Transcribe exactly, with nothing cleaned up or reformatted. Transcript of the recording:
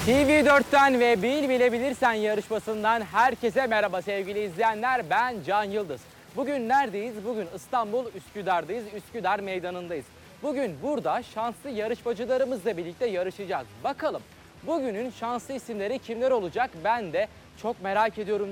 T V dörtten ve Bil Bilebilirsen yarışmasından herkese merhaba sevgili izleyenler. Ben Can Yıldız. Bugün neredeyiz? Bugün İstanbul Üsküdar'dayız. Üsküdar Meydanı'ndayız. Bugün burada şanslı yarışmacılarımızla birlikte yarışacağız. Bakalım bugünün şanslı isimleri kimler olacak? Ben de çok merak ediyorum.